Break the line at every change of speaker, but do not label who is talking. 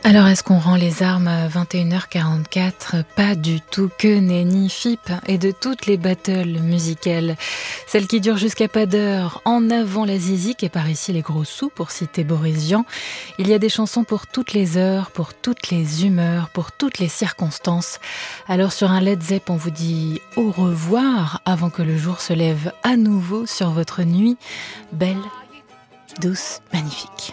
Alors, est-ce qu'on rend les armes à 21h44? Pas du tout, que nenni, FIP et de toutes les battles musicales. Celles qui durent jusqu'à pas d'heure, En avant la zizik et par ici les gros sous pour citer Boris Vian. Il y a des chansons pour toutes les heures, pour toutes les humeurs, pour toutes les circonstances. Alors sur un Led Zepp, on vous dit au revoir avant que le jour se lève à nouveau sur votre nuit. Belle, douce, magnifique.